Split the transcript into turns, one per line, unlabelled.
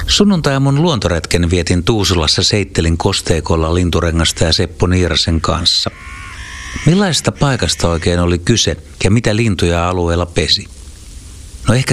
Sunnuntai-aamun luontoretken vietin Tuusulassa Seittelin kosteikolla Linturengasta ja Seppo Niirasen kanssa. Millaisesta paikasta oikein oli kyse ja mitä lintuja alueella pesi? No ehkä